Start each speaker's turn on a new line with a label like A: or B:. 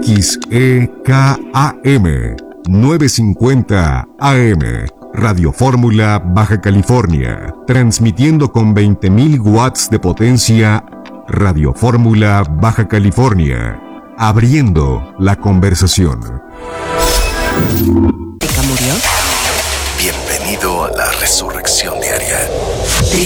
A: XEKAM 950 AM. Radio Fórmula, Baja California. Transmitiendo con 20.000 watts de potencia. Radio Fórmula, Baja California. Abriendo la conversación.
B: ¿Tica murió?
C: Bienvenido a la resurrección diaria.